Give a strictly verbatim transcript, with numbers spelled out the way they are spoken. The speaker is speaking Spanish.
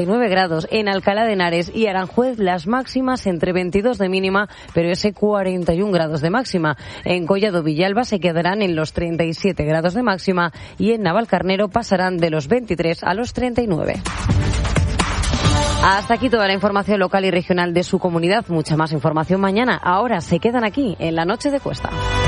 nueve grados en Alcalá de Henares y Aranjuez, las máximas entre veintidós de mínima, pero ese cuarenta y un grados de máxima. En Collado Villalba se quedarán en los treinta y siete grados de máxima y en Navalcarnero pasarán de los veintitrés a los treinta y nueve. Hasta aquí toda la información local y regional de su comunidad. Mucha más información mañana. Ahora se quedan aquí en La Noche de Cuesta.